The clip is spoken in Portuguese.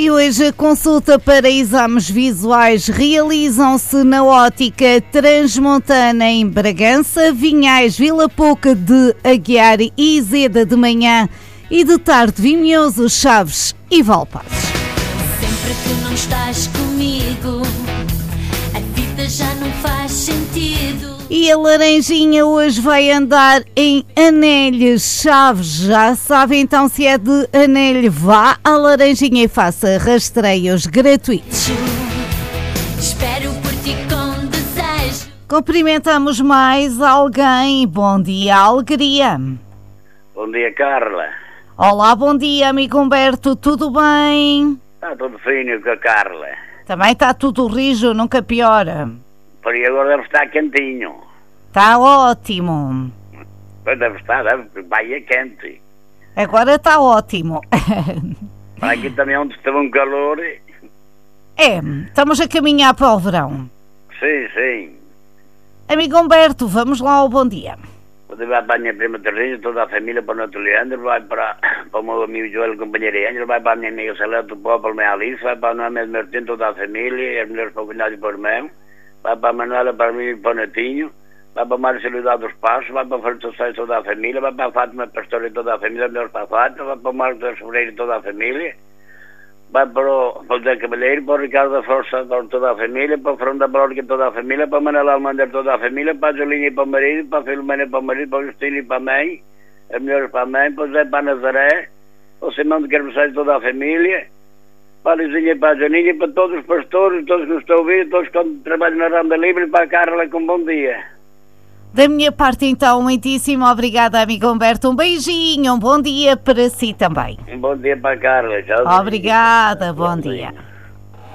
E hoje a consulta para exames visuais realizam-se na Ótica Transmontana em Bragança, Vinhais, Vila Pouca de Aguiar e Izeda de manhã e de tarde Vimioso, Chaves e Valpaços. Sempre que não estás comigo, a vida já não faz sentido. E a Laranjinha hoje vai andar em Anelhos, Chaves. Já sabe então, se é de Anelho, vá à Laranjinha e faça rastreios gratuitos. Espero por ti com desejo. Cumprimentamos mais alguém. Bom dia, Alegria. Bom dia, Carla. Olá, bom dia, amigo Humberto. Tudo bem? Está tudo fino com a Carla. Também está tudo rijo, nunca piora. Por aí agora deve estar quentinho. Está ótimo. Pois deve estar, vai é quente. Agora está ótimo. Aqui também onde esteve um calor. Estamos a caminhar para o verão. Sim, sim. Amigo Humberto, vamos lá ao bom dia. Vou levar para a minha prima Teresa, toda a família, para o Neto Leandro, vai para o meu amigo Joel, companheiro Ângelo, vai para a minha amiga Celeste, para a minha Alice, vai para o Noé Martim, toda a família, as mulheres para o Cunhado e para o irmão, vai para a Manuela, para mim e para o Netinho, vai para a Marcelidade dos Passos, vai para a Fernando Soares, toda a família, vai para a Fátima Pastor e toda a família, as mulheres para a Fátima, vai para o Marcos da Sobreira e toda a família, vai para o José Cavalheiro, para o Ricardo da Força, para toda a família, para o Fernando da Brólica, toda a família, para a Manela Almander, toda a família, para a Jolinha e para o marido, para a Filomena e para o marido, para o Justino e para a mãe, as mulheres para a mãe, para o José para a Nazaré, para o Simão de Carvalho, toda a família, para a Lizinha e para a Joninha, para todos os pastores, todos que nos estão a ouvir, todos que trabalham na Randa Livre, para a Carla, com bom dia. Da minha parte, então, muitíssimo obrigada, amigo Humberto. Um beijinho, um bom dia para si também. Um bom dia para a Carla. Tchau. Obrigada, bom dia.